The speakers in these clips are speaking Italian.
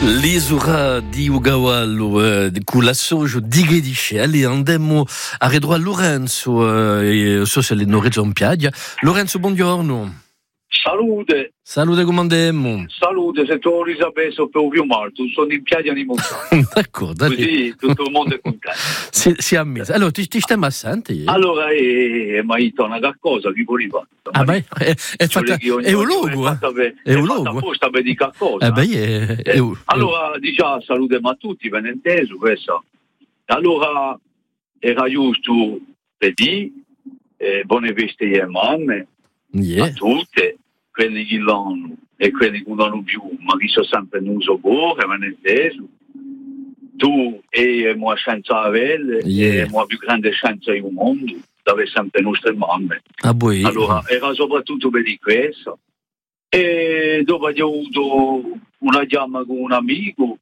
L'Isura di Ugawallo, con la soggio di Ghedice. Allora andiamo a redro a Lorenzo, so se le Regione Piaggia. Lorenzo, buongiorno. Salute. Salute, come andiamo? Salute, se tu Elisabetta per più malto, sono in Piaggia di Montano. D'accordo. Così tutto il mondo è contento. Si è ammesso. Allora, ti stiamo assente? Allora, ma io torno a cosa, chi voleva? Ah, beh, è fatta, è un logo, è un logo. Apposta per dire cosa. Allora, diciamo, salute a tutti, ben inteso, questo. Allora, era giusto per dire, buone feste alle mamme, a tutte, quelli che l'hanno e quelli che non hanno più, ma che sono sempre in uso buono, ben inteso. Tu e la scienza avere, e la più grande scienza del mondo, dove sempre le nostre mamme. Allora, era soprattutto per di questo. E dopo ho avuto una chiama con un amico.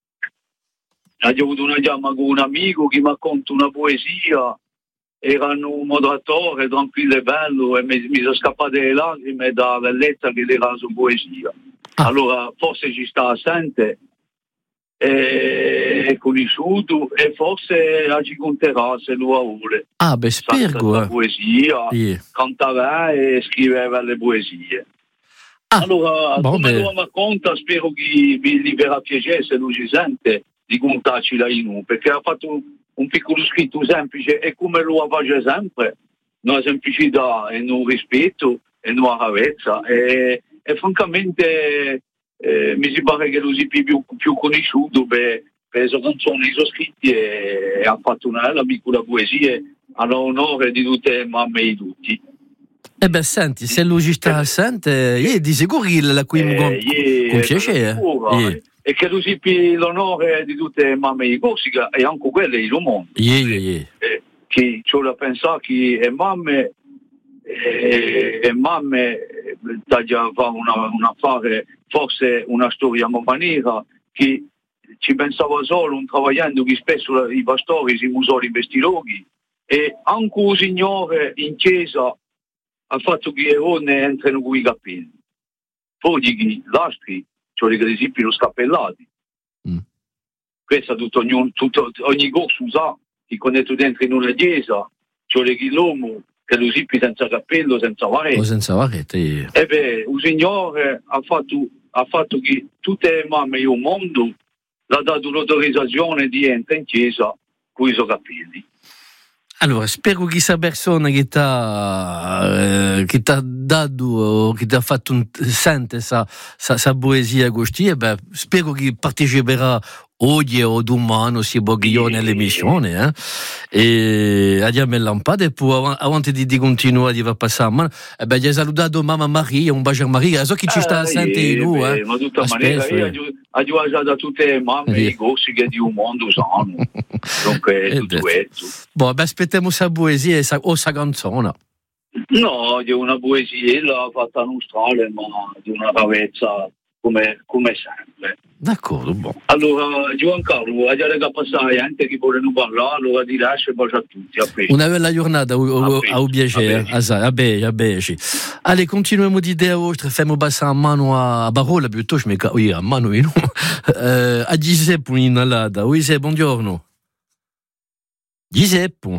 Che mi racconta una poesia. Era un moderatore tranquillo e bello e mi sono scappate le lacrime da bellezza che era la sua poesia. Allora, forse ci sta assente. È conosciuto e forse ci conterà se lo vuole. Spero. La poesia, cantava e scriveva le poesie. Allora, come lo racconta, spero che gli verrà piacere se lo ci sente di contarci la Inu, perché ha fatto un piccolo scritto semplice e come lo fa sempre, una semplicità e un rispetto e una ravezza e francamente mi si pare che lo sia più conosciuto per le sue canzoni, i suoi scritti e ha fatto una piccola poesia all'onore di tutte le mamme e di tutti. Senti, se lui sta assente, di sicuro la qui con piacere. E che lui sia l'onore di tutte le mamme di Corsica e anche quelle di mondo. Che c'ho da pensare che le mamme già fa un affare, forse una storia maniera che ci pensava solo un travagliando che spesso i pastori si usano i vestiroghi e anche un signore in chiesa ha fatto che le donne entrano con i capelli. Poi gli altri, cioè le gresipi lo scappellati. Questo ogni corso sa che quando tu entri in una chiesa, cioè l'uomo che lo sippi senza cappello, senza varette. O senza varette. Un signore ha fatto che tutte le mamme del mondo l'ha dato l'autorizzazione di entrare in chiesa con i suoi capelli. Allora, spero che questa persona che ti ha dato, che ti ha fatto sente sa poesia così, spero che parteciperà oggi o domani, si può nell'emissione, e andiamo in lampada e poi, avanti di continuare a passare, gli ha salutato mamma Maria, un bacio a Maria, so che ci sta a sentire lui, ma tutta maniera, io ho giurato tutte le mamme i corsi che di un mondo sanno, dunque tutto questo. Aspettiamo sa poesia o sa canzone. No, di una poesia fatta nostrale, ma di una ravezza come sempre. D'accordo, buono. Allora, Giancarlo, a dire che passare anche chi vuole non parlare, allora ti lascio e bacio a tutti. Una bella giornata, a piacere, a bene. Allez, continuiamo di idea oltre, facciamo passare a mano a Barola, piuttosto, a mano a Giuseppe un'inalata. Giuseppe, buongiorno. Giuseppe,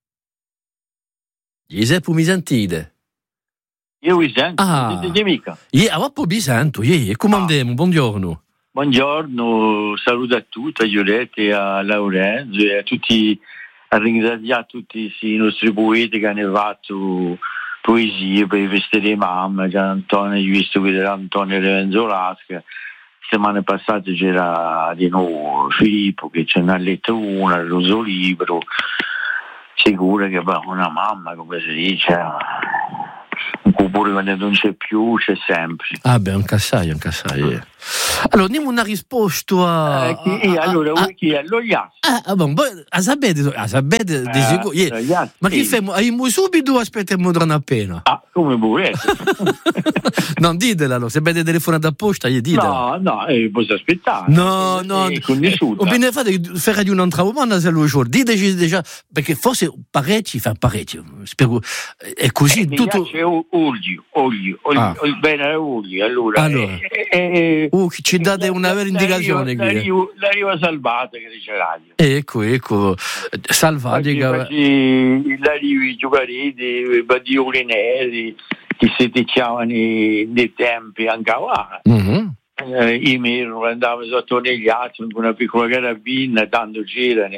mi sentite? Io vi sento, sentite mica? Vi sento, come andiamo? Buongiorno. Buongiorno, saluto a tutti, a Giulietta, a Lorenzo e a tutti, a ringraziare tutti i nostri poeti che hanno fatto poesie per i feste di mamma, che Antonio, io ho visto qui dell'Antonio Lorenzo Lasca, settimane passate c'era di nuovo Filippo che ce n'ha letto una, il suo libro, sicuro che una mamma, come si dice, oppure quando non c'è più c'è sempre. Un cassaio. Allora, diamo una risposta a... allora, chi è? Lo Ias. Sapete di sicuro. Ma che fai? Aiamo subito o aspettiamo appena? Come volete. Non ditela, allora. Se avete telefonato apposta, ditela. No, posso aspettare. No. Conosciuta. Bene, fare di un'altra domanda se lo giorno. Diteci già, perché forse parecchi. Spero, è così. Mi tutto... piace olio, bene olio, allora. Chi ci date una vera indicazione la riva salvata che dice radio. Ecco, salvatica. La riva i giocariti, i badioli neri, che si ticciavano nei tempi anche là. I miei andavano sotto negli altri con una piccola carabina, tanto girano.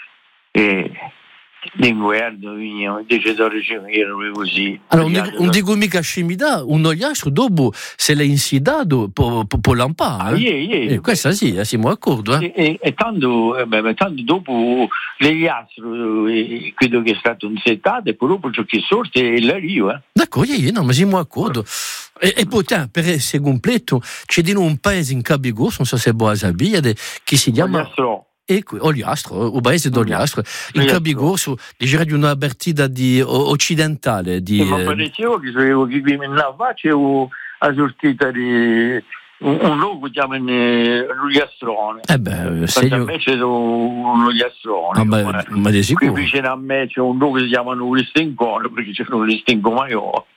L'inverno veniva il decisore civile così. Allora, non dico mica scimmità, un oliastro dopo se l'è insidato può lampare. Questa sì, siamo d'accordo. E tanto dopo l'oliastro credo che è stato insettato e poi dopo ciò che sorte è la riva. D'accordo, no, ma siamo d'accordo. E poi per essere completo c'è di un paese in Cabigos, non so se voi sapete, che si chiama Oliastro, o paese d'Oliastro, in Cabigorso, dicevo di una partita occidentale. Ma parecchio che qui mi faccia a sortita di un luogo chiamano l'Oliastrone. Me c'è un Oliastrone. Ma di sicuro. Qui vicino a me c'è un luogo che si chiama un Listincone, perché c'è un Listinco Maior.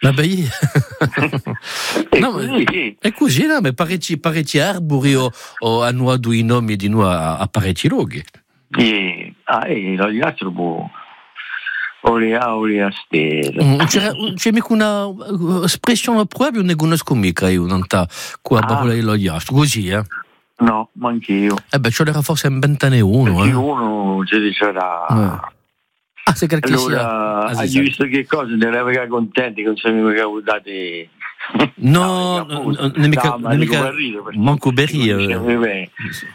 È così, no? Ma parecchi arbori hanno dato i nomi di noi a parecchi luoghi. L'Oliastro può... C'è mica una espressione proprio, ne conosco mica io, non sta qua a parola dell'oliastro, così, No, ma anch'io. Ce l'era forse in 21. Uno ci dicerà. Se perché allora, hai visto che cosa? Ne eravamo contenti che non siamo mica dati. No, mica manco Berri.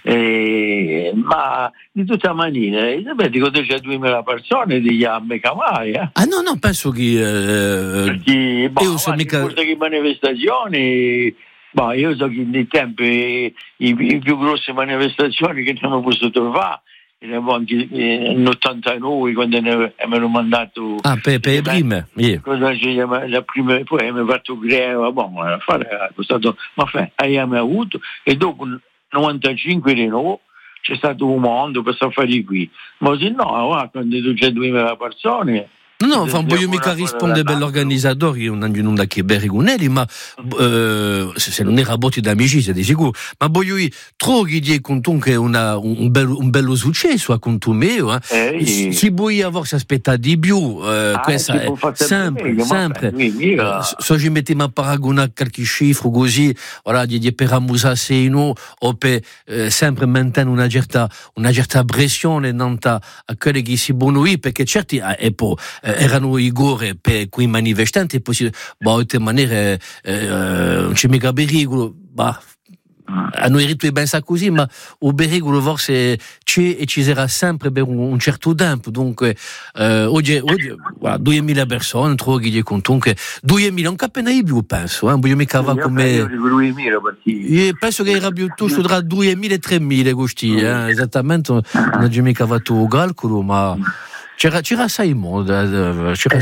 Ma di tutta maniera, dico c'è 2000 persone di Ammecamai. No, penso che io so mica che manifestazioni. Io so che nei tempi i più grosse manifestazioni che abbiamo potuto fare anche nell'89 quando ne abbiamo mandato per le prime cosa ci chiama la prima, poi abbiamo fatto greve fare costato, ma abbiamo avuto, e dopo 95 di nuovo c'è stato un mondo per fare qui, ma se no quando c'è 2000 persone. No, non voglio mica rispondere per l'organizzatore, io non da che Berrigunelli, ma se non era botti d'amicizia di sicuro, ma voglio trovi di comunque un bello successo a conto mio, si vuoi avere aspettato di più, questa è sempre, se ci mettiamo a paragonare qualche cifra così, di per amusarsi o per sempre mantenere una certa pressione a quelli che si buono perché certi erano i gore per quei manifestanti, poi in maniera non c'è mica pericolo, hanno diritto di pensare così, ma il pericolo forse c'è e ci sarà sempre per un certo tempo. Dunque oggi 2000 persone, trovi di comunque 2000, non appena di più penso, voglio mica va come penso che era piuttosto tra 2000 e 3000 questi, esattamente non c'è mica va tu calcolo, ma c'era assai modo, per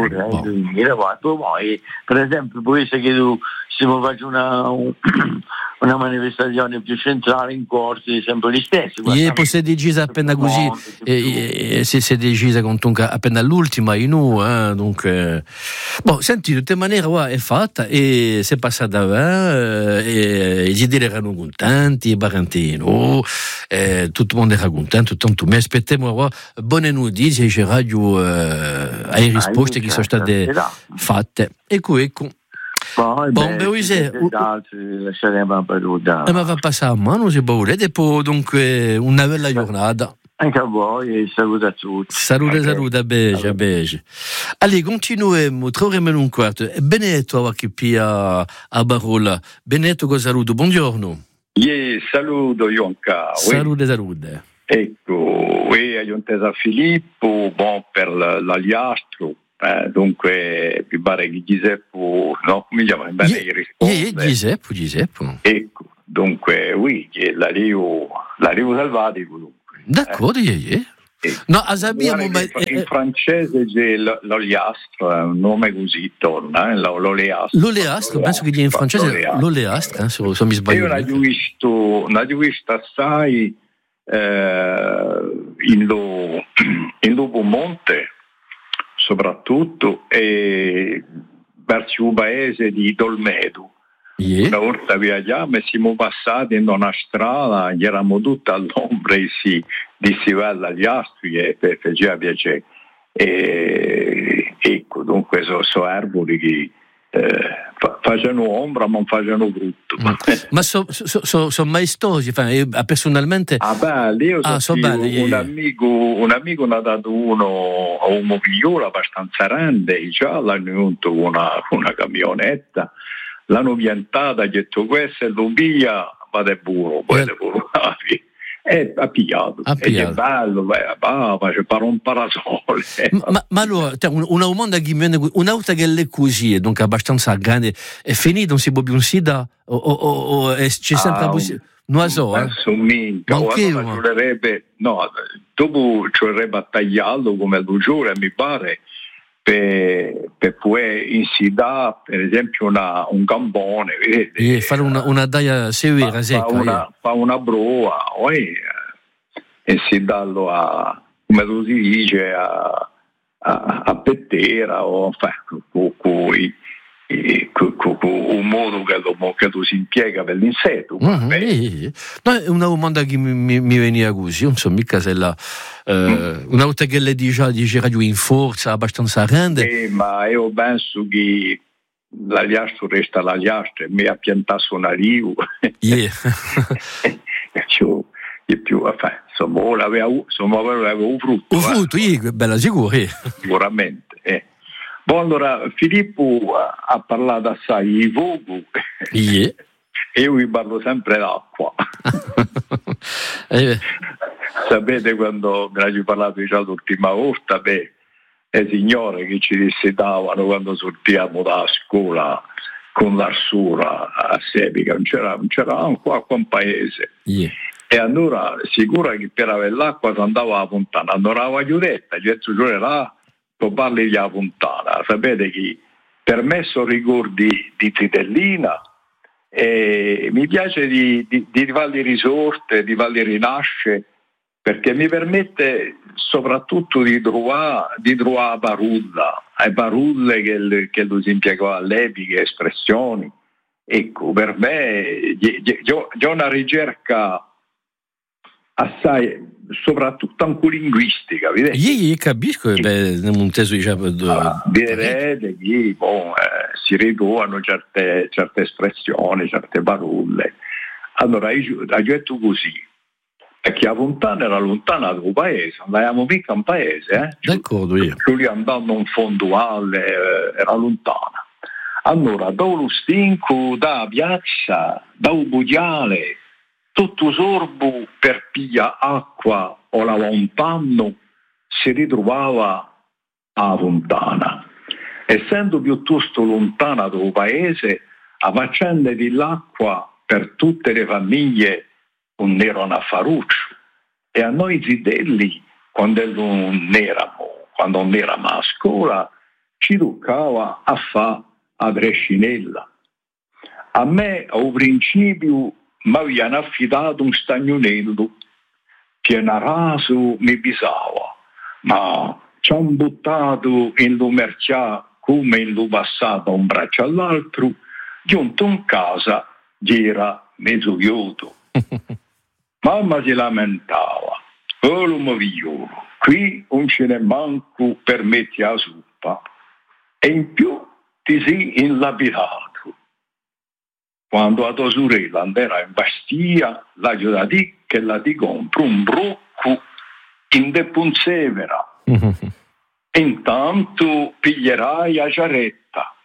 esempio può essere che tu se faccio una manifestazione più centrale in corso sempre gli stessi. Poi si è decisa appena così, si è decisa appena l'ultima dunque senti, di tutte maniere è fatta e si è passata e i gideri erano contenti, i parenti tutto il mondo era contento, tanto mi aspettiamo buone notizie, c'è radio ai risposte che sono state fatte. Ecco. Ma va passare a mano se volete, poi dunque una bella giornata. Anche a voi e saluto a tutti. Saluta, beige. Allora, continuiamo, troviamo un quarto. Benedetto a chi pia a Barola. Benedetto, con saluto, buongiorno. Saluto Ionca. Salute. Ecco, io intesa Filippo, per l'Aliastro. Dunque mi pare che Giuseppe come chiama bene risponde. Giuseppe. Ecco, dunque la rivo salvati comunque. D'accordo, No, sappiamo in francese c'è l'oliastro, è un nome così torna, l'oleastro, penso che in francese l'oleastro, se mi sbaglio. Io l'ho visto assai in Monte soprattutto, e verso un paese di Dolmedo, Una volta viaggiamo e siamo passati in una strada, eravamo tutti all'ombra e si va agli astri e faceva piacere. E ecco, dunque sono arbori che facciano ombra ma non facciano brutto. Ma sono maestosi, personalmente. Io un amico ne ha dato uno a un mobigliolo abbastanza grande, già l'hanno venuto con una camionetta, l'hanno piantata, ha detto questa è l'ubia, vado a burro, poi le burro. E ha pigliato. Ed è bello, c'è per un parasole. Ma allora, una domanda che mi viene, un'auto che è così, dunque abbastanza grande, è finita, non si può più uscire o c'è sempre la possibilità? Non lo so, dopo ci vorrebbe a tagliarlo come lo giuro, mi pare, per poter insidare per esempio un gambone, vedete? Fare una daia severa, secca. Fa una broa, insidarlo come lo si dice, a pettera, o un modo che lo si impiega per l'insetto. No, è una domanda che mi veniva così, non so mica se una volta che le dice radio in forza abbastanza grande. Ma io penso che l'agliastro resta l'agliastro e mi ha piantato una riu. E più, insomma, aveva un frutto. Un frutto, bella sicuro. Sicuramente. Allora, Filippo ha parlato assai di fuoco e io vi parlo sempre d'acqua. Sapete quando me l'hai parlato già l'ultima volta, le signore che ci dissetavano quando sortiamo da scuola con l'arsura a Sepica, non c'era acqua in paese. E allora sicuro che per avere l'acqua si andava a Fontana, allora la chiudetta, getto giù là, parli di Fontana. Sapete che per me sono ricordi di Titellina e mi piace di farli risorte, di farli rinascere, perché mi permette soprattutto di trovare la parola, le parole che lo si impiegava all'epica, espressioni. Ecco, per me c'è una ricerca assai, soprattutto anche linguistica, vedete? Io capisco, non teso vedete che si ritrovano certe espressioni, certe parole. Allora io ho detto così, perché a Fontana era lontana dal paese, andavamo mica in paese, d'accordo, io andando in fondo era lontana. Allora, da lo stinco, da piazza, da un bugiale, tutto sorbo per piglia acqua o lavare un panno si ritrovava a Fontana. Essendo piuttosto lontana dal paese, a faccende dell'acqua per tutte le famiglie non erano affaruccio. E a noi zidelli, quando non eravamo a scuola, ci toccava a fare a Brescinella. A me, al principio, mi avevano affidato un stagnonello che a raso mi bisava, ma ci hanno buttato in lo mercià come in lo passato un braccio all'altro, giunto in casa era mezzo ghioto. Mamma si lamentava, lo movigliolo, qui non ce ne manco per mettere la zuppa e in più ti sei inlapidato. Quando a tua sorella andrà in Bastia, la da di che la ti compro un brocco in Depunzevera. Intanto piglierai a Giaretta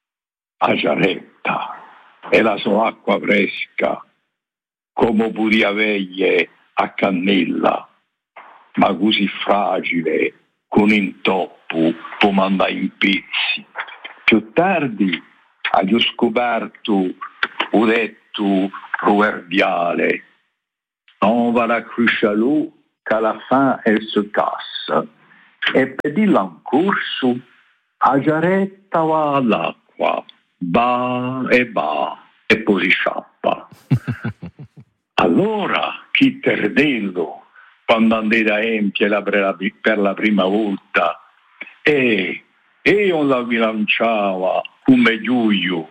e la sua acqua fresca, come podia veglie a cannella, ma così fragile, con intoppo, può mandare in pezzi. Più tardi ho scoperto ho detto proverbiale, non va la crucialù che alla fin elle se casse, e per dire in corso a Giaretta va all'acqua, va e poi si sciappa. Allora chi terdello quando andai da Empie per la prima volta e io la bilanciava come giuglio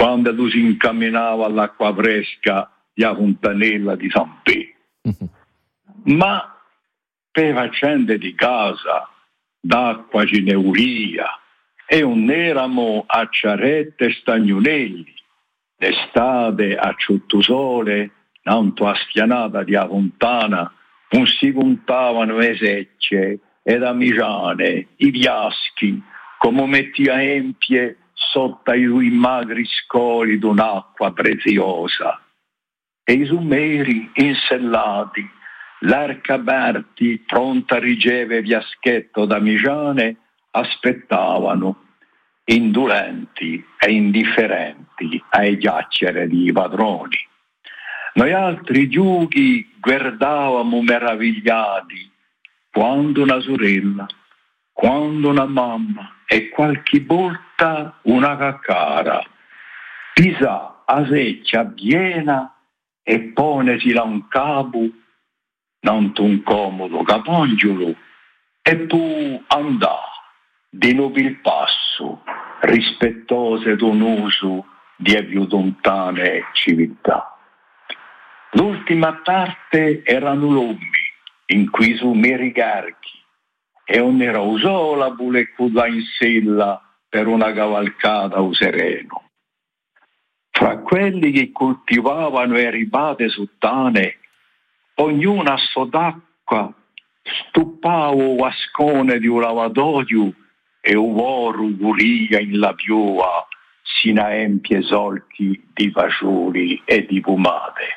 quando tu si incamminava all'acqua fresca della fontanella di San Pedro. Ma per faccende di casa, d'acqua ce ne uria, e non eramo a ciarette e stagnonelli, d'estate a ciottusole, tanto a schianata di a fontana, non si contavano le secce e da miciane, i piaschi, come mettia empie sotto i suoi magri scoli d'un'acqua preziosa. E i sumeri insellati, l'arca aperti, pronta a ricevere piaschetto da miciane, aspettavano, indolenti e indifferenti ai chiacchiere di padroni. Noi altri giughi guardavamo meravigliati quando una sorella, quando una mamma e qualche volta una caccara pisa a secchia piena e ponesi là un capo, tanto un comodo capongiolo, e poi andà di nuovo il passo, rispettose d'un uso di più lontane civiltà. L'ultima parte erano l'uomini, in cui su meri carchi, e non era sola buleccuta in sella per una cavalcata o sereno. Fra quelli che coltivavano eribate sottane, ognuno a sotacqua stuppava un vascone di un lavatoio e un oro guria in la piova sino a empie solchi di fagioli e di pomate.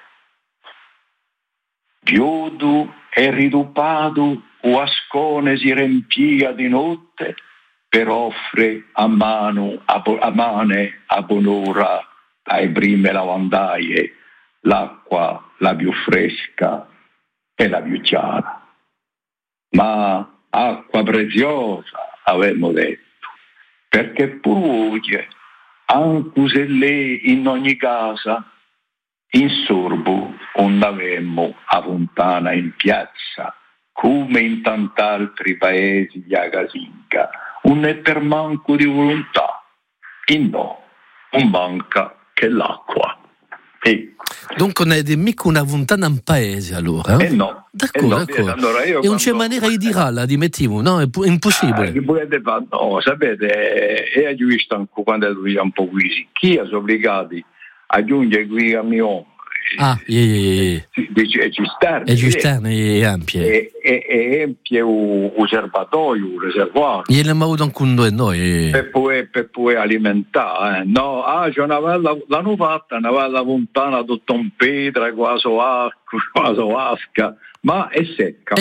Piudo e riduppato, o ascone si riempia di notte per offre a mano a mane a buon'ora ai prime lavandaie l'acqua la più fresca e la più chiara. Ma acqua preziosa, avevamo detto, perché pure, anche se lei in ogni casa, in sorbo non avemmo a fontana in piazza, come in tant'altri paesi di Agasinca, non è per manco di volontà, no, non manca che l'acqua. Ecco. Dunque non è mica una fontana in paese allora? No. D'accordo. Allora e non c'è maniera di dirla, di mettiamo, no? È impossibile. No, sapete, è giusto anche quando è un po' qui, chi sono obbligati a giungere qui a mio e cisterna ampie e empie un serbatoio, un reservorio e le maudan con noi per poi alimentare no, c'è l'hanno fatta una bella fontana tutta in pietra quasi vasca, ma è secca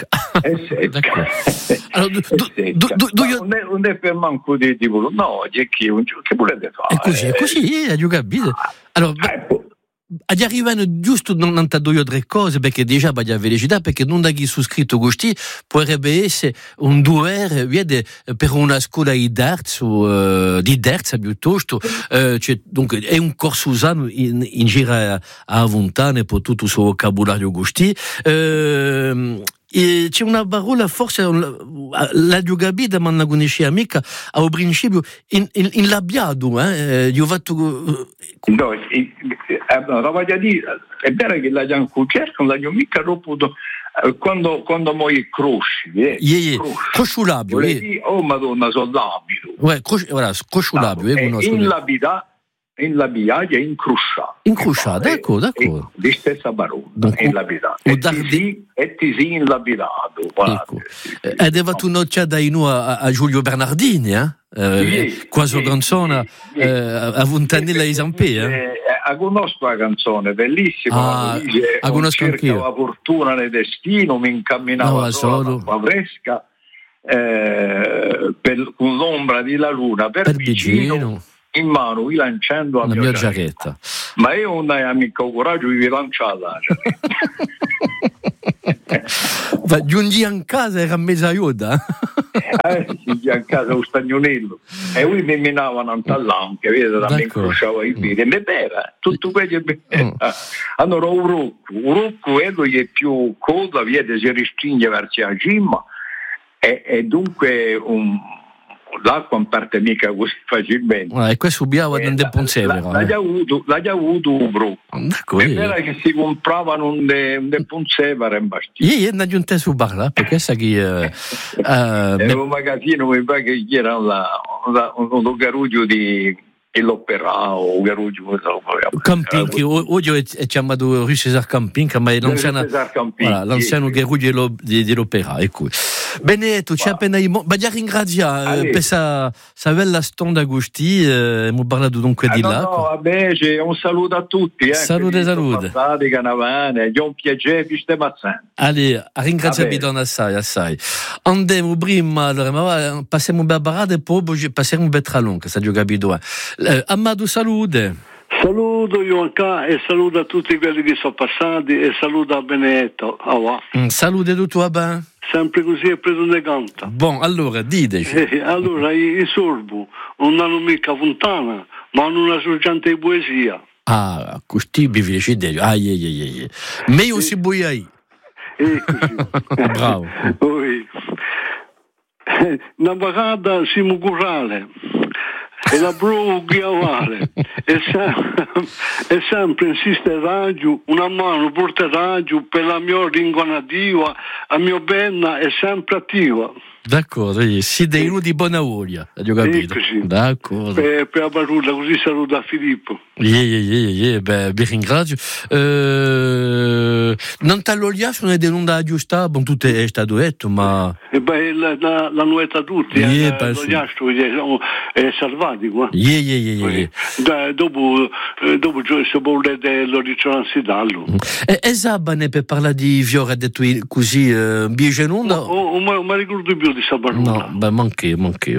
allora, non è per manco di tipo no, che volete fare è così hai capito allora agli arrivano giusto 92 o 3 cose perché già va a velocità perché non da chi su scritto questi potrebbe essere un 2 ore vede per una scuola di terza piuttosto cioè, dunque è un corso usato in giro a Fontana per tutto il suo vocabolario questi e c'è una parola forse la giocabita ma non la conosceva mica al principio in labbiato io ho fatto no, voglio dire è vero che la Gianco cerca non l'ho mica dovuto quando moi crosci croscio labio oh madonna sono labito croscio labio in labiaia incrusciata ecco di stessa parola in labiaia e ti si inlabidato ecco. Ed è fatto un'occhia da a Giulio Bernardini quasi canzone a Fontanella di San Pedro conosco la canzone bellissima cerca la fortuna nel destino mi incamminava solo l'acqua fresca con l'ombra di la luna per vicino in mano rilanciando la mia giacchetta. Ma io non ho mica coraggio di rilanciarla. Giungi a casa era mezza aiuta. Giungi a casa lo stagnonello. E lui mi minavano anche, vedi, da me incrociava i piedi. E beh, tutto quello che allora un rocco è più coda, vede, si restringe verso la cima e dunque l'acqua non parte mica così facilmente. E questo subiava dentro Ponzevero. L'ha già avuto un bro. Era che si compravano un Ponzevero in Bastia. Io non aggiunte su Barla, perché sa che... Era un magazzino, mi pare che era un garuglio di... e l'opera o garuglio Camping, oggi è chiamato Rue César Camping, ma è l'anciano garuglio dell'opera, ecco. Benedetto, ci ha appena Badia ringrazia per sa bella stonda Agosti, abbiamo parlato dunque di là. No, vabbè, un saluto a tutti. Salute. Passati, Canavane, è un piacere di ste mazzane. Allora, ringraziamo assai. Andiamo prima, allora, passiamo per barade e poi passiamo per Tralon, che sta giocando. Amadou, salute. Saluto Ionca e saluto a tutti quelli che sono passati e saluto a Benedetto. Salute tutto ben. Sempre così è preso ne canta. Bon, allora, diteci. Allora, i sorbo non hanno mica fontana, ma hanno una sorgente di poesia. Ah, così mi fece idea. Meglio si buiai. Così. Bravo. Una vagata siamo curale. E la bru ghiavale e sempre insiste radio, una mano porta radio per la mia lingua nativa, la mia benna è sempre attiva. D'accordo, si dei di buona voglia, ho capito. D'accordo. Per la parola, così saluta Filippo. Vi ringrazio. Non t'all'oliasso non è denunda giusta, bon, tutto è stato detto, ma... la nueta tutti, l'oliasso è salvatico. Dopo se vuole l'orizzonanza dallo. E Zabane per parlare di Fiore ha detto così, biege nonda? Non mi ricordo più di questa parola. No, manchi.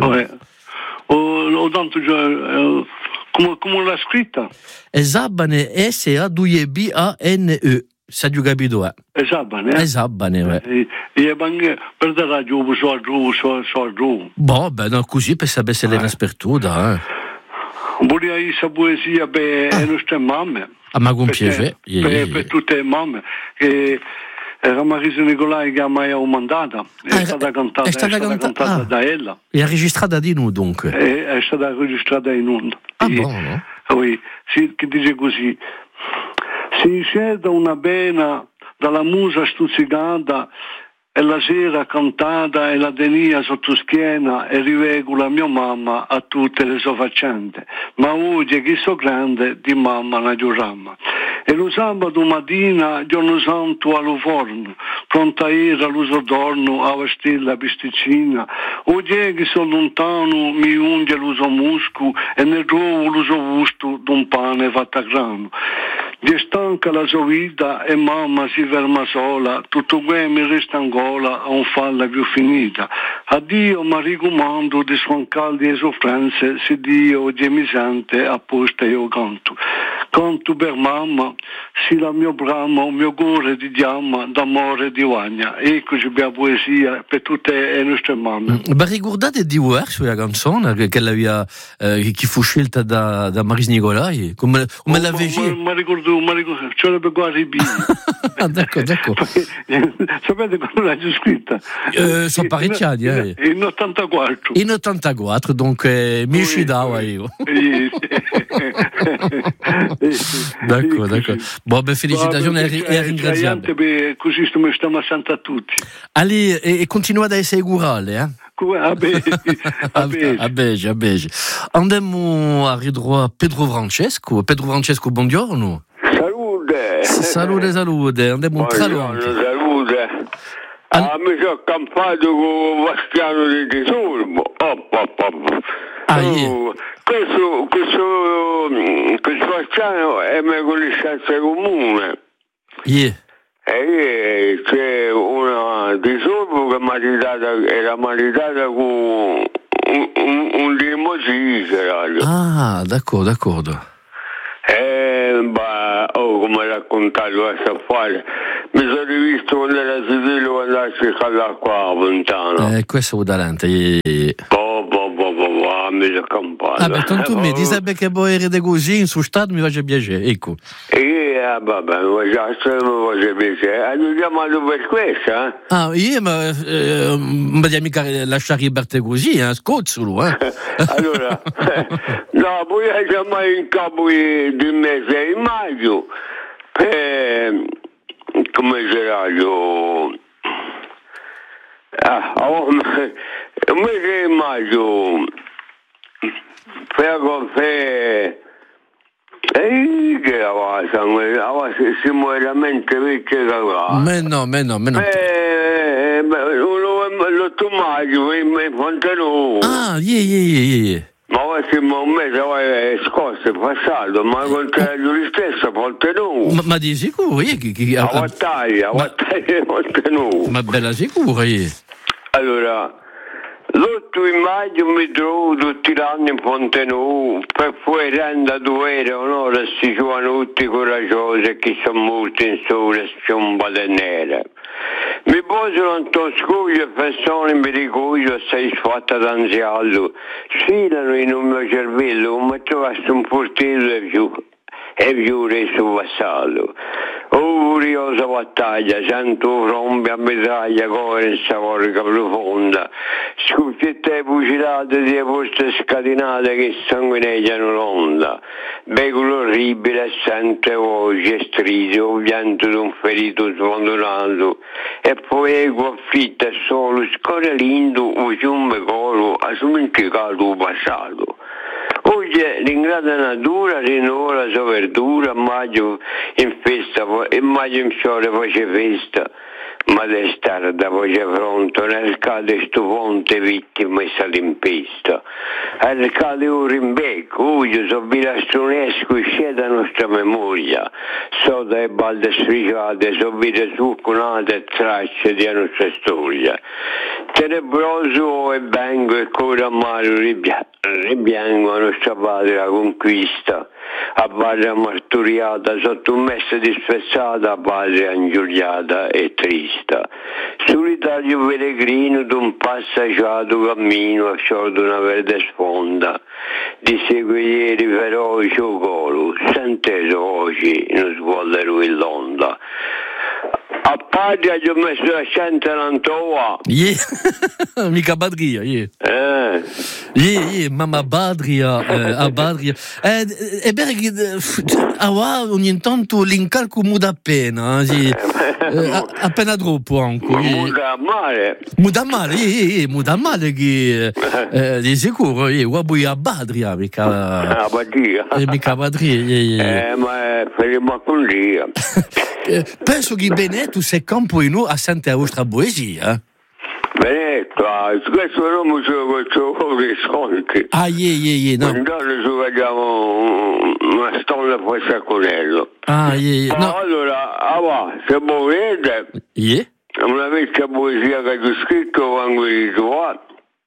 Ho tanto come l'ha scritta? Zabane S-A-2-B-A-N-E. Sa giù capito, Zabane, E per dare giù, so giù. No, così per sapere se l'era spertuta, Voglio questa poesia per le nostre mamme. Ma con piacere. Per tutte le mamme. Era Marisa Nicolai che ha mai mandata, è stata cantata da ella. È registrata di noi dunque? È stata registrata in onda. Buono? Sì, che dice così: si sceda una pena dalla musa stuzzicata e la sera cantata e la tenia sotto schiena e rivego la mia mamma a tutte le sue faccende, ma oggi che so grande di mamma la giuramma. E lo sabato mattina, giorno santo allo forno, pronta era l'uso d'orno a vestire la pisticina. Oggi che sono lontano, mi unge l'uso musco e ne trovo l'uso gusto d'un pane fatto a grano. Di stanca la sua vita e mamma si ferma sola, tutto quello mi resta in gola a un falla più finita. Addio ma ricomando di sfancaldi e soffrenze, se Dio oggi mi sente apposta io canto. Canto per mamma, sì la mio brama, il mio cuore ti chiama d'amore e di vagna. Eccoci per la poesia per tutte le nostre mamme. Ma ricordate di Wers, la canzone che fu scelta da Marisa Nicolai? Come la vedi? Ma ricordo, ce l'ho per guardare D'accordo. Sapete quando l'hai scritta? Sono parecchi anni. In 84. In 84, donc mi scidava io. D'accordo. Buone felicitazioni e ringraziamo. Così stiamo a tutti. Allora, e continuate a essere gurale, a beige. Andiamo a ridurre a Pedro Francesco. Pedro Francesco, buongiorno. Salute. Andiamo un Tralon. Salute. Mi sono accampato con Bastiano di Tisorbo. Questo Bastiano è mia conoscenza comune. E c'è una di Sorbo che era maritata con un limousine. D'accordo. Come raccontato questo affare, mi sono rivisto quando era Sivilo andare a cercare l'acqua a Fontana. Questo è un talento. Mi sono accampato. Tanto mi dice che voi erete così in su stato mi faccia piacere, ecco. E vabbè, mi faceva piacere. Hanno chiamato per questa? Io non mi mica lasciare liberte così, scozzolo, Allora, no, poi chiamare in capo del mese di maggio, come sarà io? Il mese di maggio, siamo veramente vecchi cagati. Ma no. L'8 maggio in Fontenù. Ma siamo un mese scorso, è passato, ma contro lui stesso Fontenù. Ma di sicuro? A battaglia di Fontenù. Ma bella sicuro? Allora, l'8 maggio mi trovo tutti gli anni in Fontenù per poi rendere dovere onore a questi giovanotti coraggiosi che sono morti in sole spiombate nere. Mi posano un toscuglio e persone mi ricuglio sei sfatta d'anziano, sfilano in un mio cervello come trovasse un portello e più reso vassallo. Curiosa battaglia, sento rombi a mitraglia, coerenza corica profonda, scucciette fucilate di poste scatenate che sanguineggiano l'onda, becolo orribile, sente voci e stride, o pianto di un ferito sfondonato, e poi eco affitta solo, scorrelindo, o ciumbe coro, a dimenticato passato. Oggi l'ingrata natura rinnova la sua verdura, maggio in festa, e maggio in fiore face festa, ma d'estarda poi c'è pronto, nel cade sto ponte vittime messa all'impesta. Nel cade un rimbecco, oggi so virastronesco e da nostra memoria, so da balde sfriciate, so vite succonate e tracce di nostra storia. Tenebroso e vengo e cora mare ribiango a nostra patria conquista, a patria marturiata, sottomessa e disprezzata, a patria ingiuriata e trista. Solitario peregrino d'un passeggiato cammino a sciolto una verde sponda, di seguieri feroci o colo, sente voci non sguallero in l'onda. A patria gli ho messo la scienza l'antoa. Mica Badria, mamma Badria, a Badria. E bene che ogni tanto l'incalco muda appena, appena troppo anche. Muda male che di sicuro, uabui a Badria, mica Badria. Ma faremo con dia. Penso che Benetto se campo in a sente la vostra poesia. Benetto, questo non mi sono questo risconti. No. Intanto vediamo una storia poi Saconello. No. Allora, se volete, una vecchia poesia che ho scritto quando ero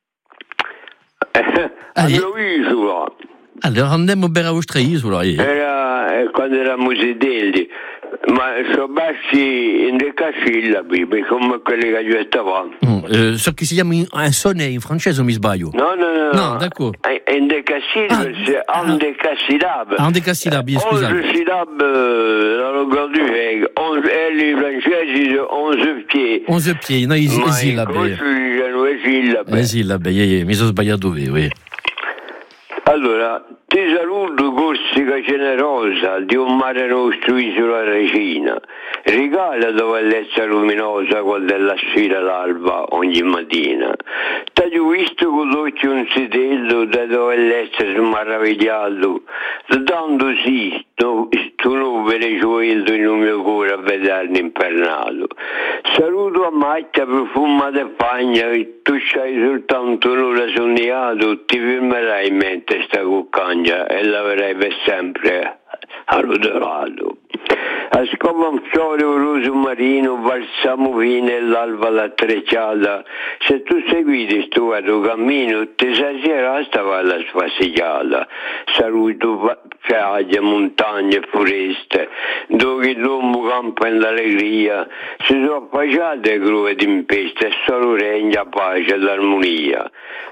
all'isola. Allora andiamo per la vostra isola. Era quando eravamo sedelli, ma sono bassi in decasillabi, come quelli che io stavo. So che si chiama un sonne in francese o mi sbaglio? No, d'accordo. In decasillabi, un decasillabi. Un decasillabi, scusate. 11 sillabi, la longhezza du vec, e i francesi 11 piedi. 11 piedi, noi sillabi. Sillabi, mi sono sbagliato, Allora, ti saluto Corsica generosa di un mare nostro isola regina, regala bellezza luminosa quando è la sfera l'alba ogni mattina. T'ho visto con l'occhio un sedello da bellezza smaravigliato, dando sì, tu nuvole gioiello in un mio cuore a vedermi impernato. Saluto a Macchia profumata e pagna, tu c'hai soltanto un'ora sognato, ti firmerai in mente sta cuccagna e l'averai per sempre all'odorato. A scopa un fiore un roso marino, balsamo fine e l'alba l'attrecciata. Se tu seguiti sto tuo cammino, ti sasierà stava la sfastigliata. Saluto piagge, montagne e foreste, dove l'uomo campa in l'allegria. Si sono affacciate grove d'impeste e solo regna pace ed armonia.